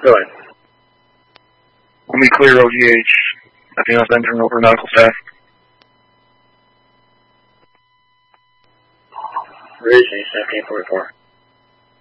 Go ahead. Let me clear OGH. Nothing else, then turn over medical staff. Ridge, any staff 1044.